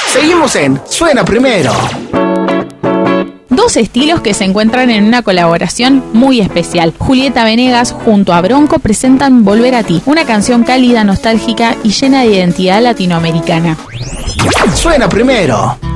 Seguimos en Suena Primero. Dos estilos que se encuentran en una colaboración muy especial. Julieta Venegas junto a Bronco presentan Volver a ti, una canción cálida, nostálgica y llena de identidad latinoamericana. Suena Primero.